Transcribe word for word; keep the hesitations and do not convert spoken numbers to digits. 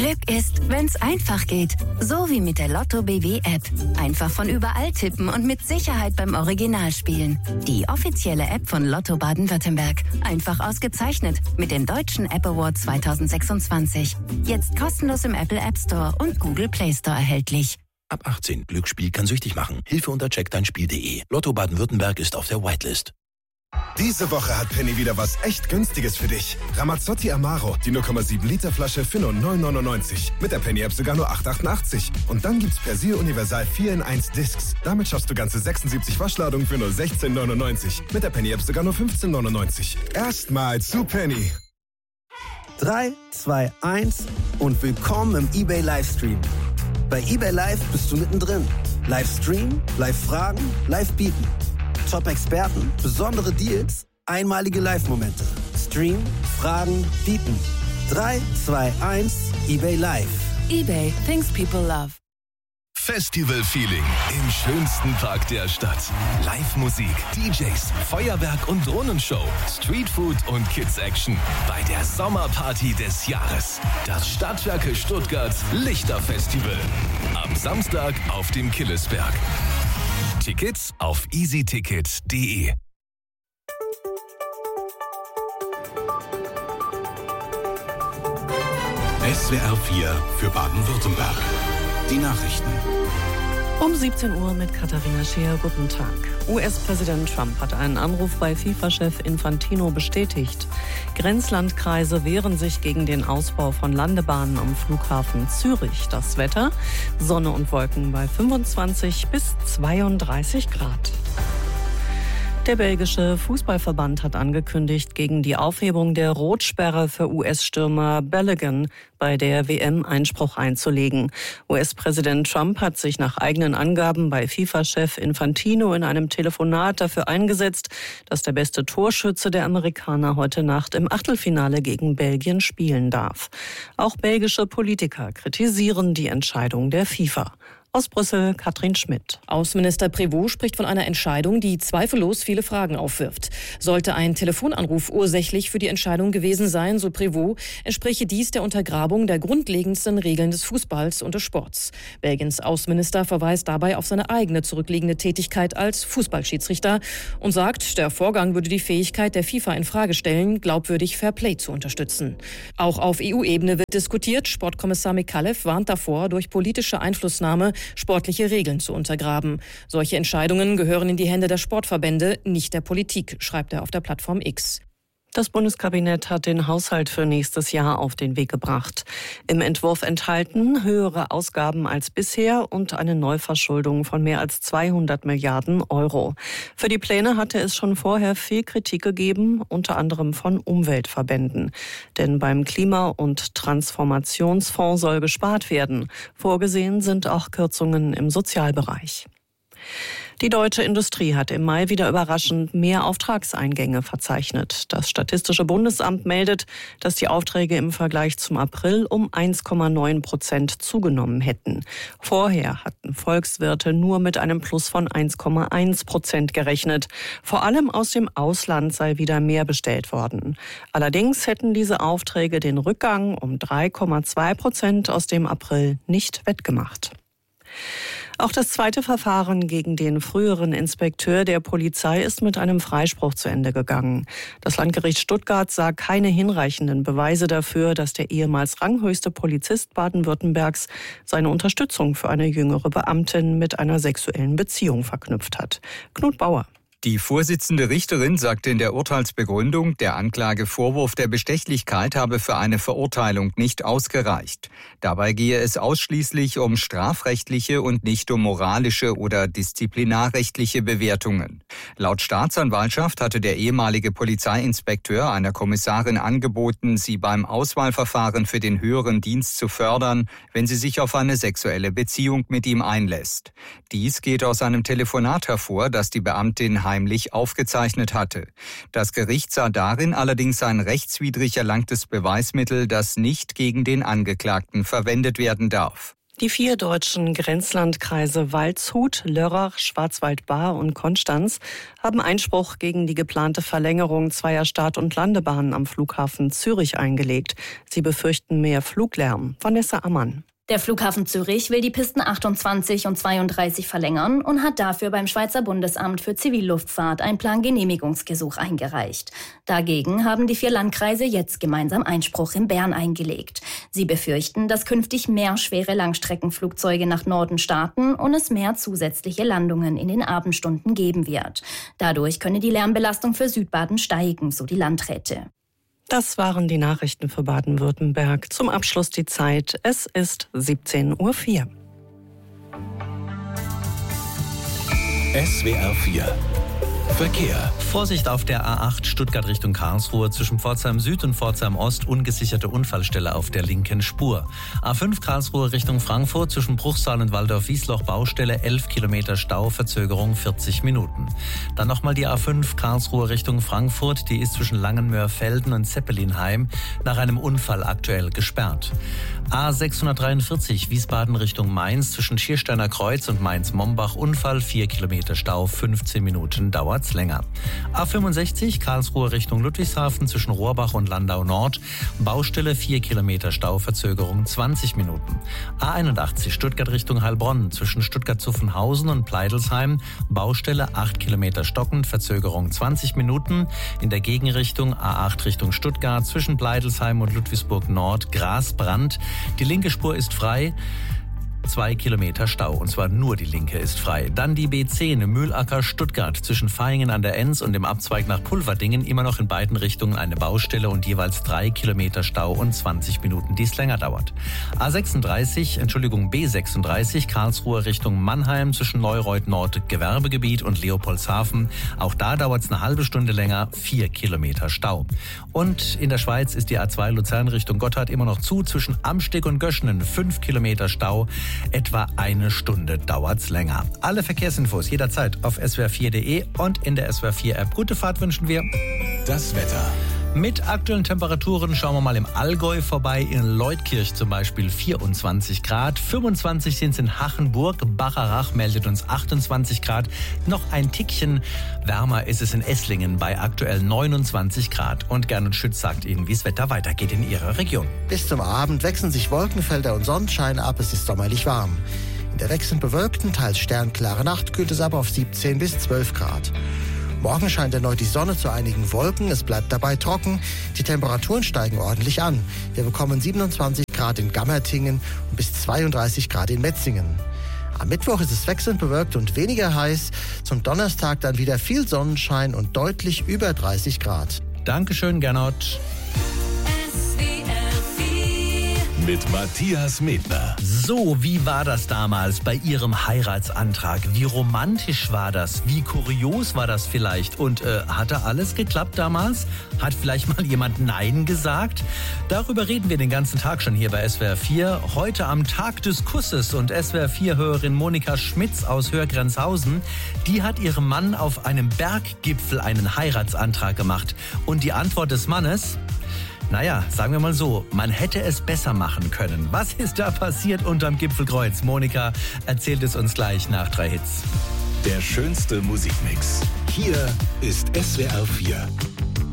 Glück ist, wenn's einfach geht. So wie mit der Lotto B W App. Einfach von überall tippen und mit Sicherheit beim Original spielen. Die offizielle App von Lotto Baden-Württemberg. Einfach ausgezeichnet mit dem Deutschen App Award zwanzig sechsundzwanzig. Jetzt kostenlos im Apple App Store und Google Play Store erhältlich. Ab achtzehn. Glücksspiel kann süchtig machen. Hilfe unter check dein spiel punkt de. Lotto Baden-Württemberg ist auf der Whitelist. Diese Woche hat Penny wieder was echt Günstiges für dich. Ramazzotti Amaro, die null Komma sieben Liter Flasche für nur neun neunundneunzig. Mit der Penny-App sogar nur acht achtundachtzig. Und dann gibt's Persil Universal vier in eins Discs. Damit schaffst du ganze sechsundsiebzig Waschladungen für nur sechzehn neunundneunzig. Mit der Penny-App sogar nur fünfzehn neunundneunzig. Erstmal zu Penny. drei, zwei, eins und willkommen im eBay Livestream. Bei eBay Live bist du mittendrin. Livestream, Live-Fragen, Live-Bieten. Top-Experten, besondere Deals, einmalige Live-Momente. Stream, Fragen, Bieten. drei, zwei, eins, eBay Live. eBay, things people love. Festival-Feeling im schönsten Park der Stadt. Live-Musik, D Js, Feuerwerk und Drohnenshow, Streetfood und Kids-Action. Bei der Sommerparty des Jahres. Das Stadtwerke Stuttgart Lichterfestival. Am Samstag auf dem Killesberg. Tickets auf easyticket punkt de. S W R vier für Baden-Württemberg. Die Nachrichten. Um siebzehn Uhr mit Katharina Scheer. Guten Tag. U S-Präsident Trump hat einen Anruf bei FIFA-Chef Infantino bestätigt. Grenzlandkreise wehren sich gegen den Ausbau von Landebahnen am Flughafen Zürich. Das Wetter: Sonne und Wolken bei fünfundzwanzig bis zweiunddreißig Grad. Der belgische Fußballverband hat angekündigt, gegen die Aufhebung der Rotsperre für U S-Stürmer Balogun bei der W M Einspruch einzulegen. U S-Präsident Trump hat sich nach eigenen Angaben bei FIFA-Chef Infantino in einem Telefonat dafür eingesetzt, dass der beste Torschütze der Amerikaner heute Nacht im Achtelfinale gegen Belgien spielen darf. Auch belgische Politiker kritisieren die Entscheidung der FIFA. Aus Brüssel, Katrin Schmidt. Außenminister Prévost spricht von einer Entscheidung, die zweifellos viele Fragen aufwirft. Sollte ein Telefonanruf ursächlich für die Entscheidung gewesen sein, so Prévost, entspräche dies der Untergrabung der grundlegendsten Regeln des Fußballs und des Sports. Belgiens Außenminister verweist dabei auf seine eigene zurückliegende Tätigkeit als Fußballschiedsrichter und sagt, der Vorgang würde die Fähigkeit der FIFA in Frage stellen, glaubwürdig Fairplay zu unterstützen. Auch auf E U-Ebene wird diskutiert. Sportkommissar Mikalev warnt davor, durch politische Einflussnahme sportliche Regeln zu untergraben. Solche Entscheidungen gehören in die Hände der Sportverbände, nicht der Politik, schreibt er auf der Plattform X. Das Bundeskabinett hat den Haushalt für nächstes Jahr auf den Weg gebracht. Im Entwurf enthalten höhere Ausgaben als bisher und eine Neuverschuldung von mehr als zweihundert Milliarden Euro. Für die Pläne hatte es schon vorher viel Kritik gegeben, unter anderem von Umweltverbänden. Denn beim Klima- und Transformationsfonds soll gespart werden. Vorgesehen sind auch Kürzungen im Sozialbereich. Die deutsche Industrie hat im Mai wieder überraschend mehr Auftragseingänge verzeichnet. Das Statistische Bundesamt meldet, dass die Aufträge im Vergleich zum April um eins Komma neun Prozent zugenommen hätten. Vorher hatten Volkswirte nur mit einem Plus von eins Komma eins Prozent gerechnet. Vor allem aus dem Ausland sei wieder mehr bestellt worden. Allerdings hätten diese Aufträge den Rückgang um drei Komma zwei Prozent aus dem April nicht wettgemacht. Auch das zweite Verfahren gegen den früheren Inspekteur der Polizei ist mit einem Freispruch zu Ende gegangen. Das Landgericht Stuttgart sah keine hinreichenden Beweise dafür, dass der ehemals ranghöchste Polizist Baden-Württembergs seine Unterstützung für eine jüngere Beamtin mit einer sexuellen Beziehung verknüpft hat. Knut Bauer. Die Vorsitzende Richterin sagte in der Urteilsbegründung, der Anklagevorwurf der Bestechlichkeit habe für eine Verurteilung nicht ausgereicht. Dabei gehe es ausschließlich um strafrechtliche und nicht um moralische oder disziplinarrechtliche Bewertungen. Laut Staatsanwaltschaft hatte der ehemalige Polizeiinspekteur einer Kommissarin angeboten, sie beim Auswahlverfahren für den höheren Dienst zu fördern, wenn sie sich auf eine sexuelle Beziehung mit ihm einlässt. Dies geht aus einem Telefonat hervor, das die Beamtin heimlich aufgezeichnet hatte. Das Gericht sah darin allerdings ein rechtswidrig erlangtes Beweismittel, das nicht gegen den Angeklagten verwendet werden darf. Die vier deutschen Grenzlandkreise Waldshut, Lörrach, Schwarzwald-Baar und Konstanz haben Einspruch gegen die geplante Verlängerung zweier Start- und Landebahnen am Flughafen Zürich eingelegt. Sie befürchten mehr Fluglärm. Vanessa Ammann. Der Flughafen Zürich will die Pisten achtundzwanzig und zweiunddreißig verlängern und hat dafür beim Schweizer Bundesamt für Zivilluftfahrt ein Plangenehmigungsgesuch eingereicht. Dagegen haben die vier Landkreise jetzt gemeinsam Einspruch in Bern eingelegt. Sie befürchten, dass künftig mehr schwere Langstreckenflugzeuge nach Norden starten und es mehr zusätzliche Landungen in den Abendstunden geben wird. Dadurch könne die Lärmbelastung für Südbaden steigen, so die Landräte. Das waren die Nachrichten für Baden-Württemberg. Zum Abschluss die Zeit. Es ist siebzehn Uhr vier. S W R vier Verkehr. Vorsicht auf der A acht Stuttgart Richtung Karlsruhe zwischen Pforzheim Süd und Pforzheim Ost, ungesicherte Unfallstelle auf der linken Spur. A fünf Karlsruhe Richtung Frankfurt zwischen Bruchsal und Waldorf-Wiesloch Baustelle, elf Kilometer Stau, Verzögerung vierzig Minuten. Dann nochmal die A fünf Karlsruhe Richtung Frankfurt, die ist zwischen Langenmörfelden und Zeppelinheim nach einem Unfall aktuell gesperrt. A sechshundertdreiundvierzig Wiesbaden Richtung Mainz zwischen Schiersteiner Kreuz und Mainz-Mombach, Unfall, vier Kilometer Stau, fünfzehn Minuten dauert's länger. A fünfundsechzig Karlsruhe Richtung Ludwigshafen zwischen Rohrbach und Landau Nord, Baustelle, vier Kilometer Stau, Verzögerung zwanzig Minuten. A einundachtzig Stuttgart Richtung Heilbronn zwischen Stuttgart-Zuffenhausen und Pleidelsheim, Baustelle, acht Kilometer stockend, Verzögerung zwanzig Minuten. In der Gegenrichtung A acht Richtung Stuttgart zwischen Pleidelsheim und Ludwigsburg Nord, Grasbrand. Die linke Spur ist frei. Zwei Kilometer Stau, und zwar nur die linke ist frei. Dann die B zehn Mühlacker Stuttgart zwischen Vaihingen an der Enz und dem Abzweig nach Pulverdingen, immer noch in beiden Richtungen eine Baustelle und jeweils drei Kilometer Stau und zwanzig Minuten, die es länger dauert. A sechsunddreißig, Entschuldigung, B sechsunddreißig Karlsruhe Richtung Mannheim zwischen Neureuth Nord Gewerbegebiet und Leopoldshafen. Auch da dauert es eine halbe Stunde länger, vier Kilometer Stau. Und in der Schweiz ist die A zwei Luzern Richtung Gotthard immer noch zu zwischen Amsteg und Göschenen, fünf Kilometer Stau. Etwa eine Stunde dauert's länger. Alle Verkehrsinfos jederzeit auf S W R vier Punkt de und in der S W R vier App. Gute Fahrt wünschen wir. Das Wetter. Mit aktuellen Temperaturen schauen wir mal im Allgäu vorbei. In Leutkirch zum Beispiel vierundzwanzig Grad. fünfundzwanzig sind es in Hachenburg. Bacharach meldet uns achtundzwanzig Grad. Noch ein Tickchen wärmer ist es in Esslingen bei aktuell neunundzwanzig Grad. Und Gernot Schütz sagt Ihnen, wie das Wetter weitergeht in Ihrer Region. Bis zum Abend wechseln sich Wolkenfelder und Sonnenschein ab. Es ist sommerlich warm. In der wechselnd bewölkten, teils sternklare Nacht kühlt es aber auf siebzehn bis zwölf Grad. Morgen scheint erneut die Sonne zu einigen Wolken. Es bleibt dabei trocken. Die Temperaturen steigen ordentlich an. Wir bekommen siebenundzwanzig Grad in Gammertingen und bis zweiunddreißig Grad in Metzingen. Am Mittwoch ist es wechselnd bewölkt und weniger heiß. Zum Donnerstag dann wieder viel Sonnenschein und deutlich über dreißig Grad. Dankeschön, Gernot. Mit Matthias Medner. So, wie war das damals bei Ihrem Heiratsantrag? Wie romantisch war das? Wie kurios war das vielleicht? Und äh, hat da alles geklappt damals? Hat vielleicht mal jemand Nein gesagt? Darüber reden wir den ganzen Tag schon hier bei S W R vier. Heute am Tag des Kusses und S W R vier-Hörerin Monika Schmitz aus Hörgrenzhausen, die hat ihrem Mann auf einem Berggipfel einen Heiratsantrag gemacht. Und die Antwort des Mannes? Naja, sagen wir mal so, man hätte es besser machen können. Was ist da passiert unterm Gipfelkreuz? Monika erzählt es uns gleich nach drei Hits. Der schönste Musikmix. Hier ist S W R vier.